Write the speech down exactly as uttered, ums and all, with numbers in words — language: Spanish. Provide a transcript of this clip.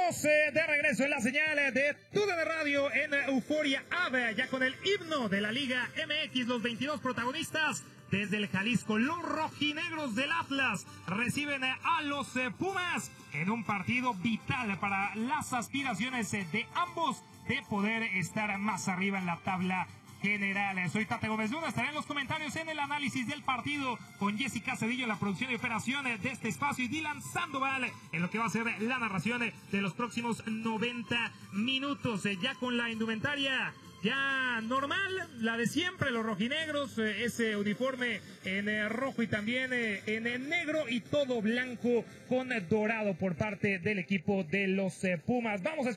Estamos eh, de regreso en la señal de Tu D N Radio en Euforia Ave, ya con el himno de la Liga M X, los veintidós protagonistas desde el Jalisco. Los rojinegros del Atlas reciben a los Pumas en un partido vital para las aspiraciones de ambos de poder estar más arriba en la tabla general. Soy Tate Gómez Luna, estaré en los comentarios en el análisis del partido con Jessica Cedillo en la producción y operaciones de este espacio y Dylan Sandoval en lo que va a ser la narración de los próximos noventa minutos, ya con la indumentaria ya normal, la de siempre, los rojinegros, eh, ese uniforme en eh, rojo y también eh, en eh, negro y todo blanco con eh, dorado por parte del equipo de los eh, Pumas. Vamos a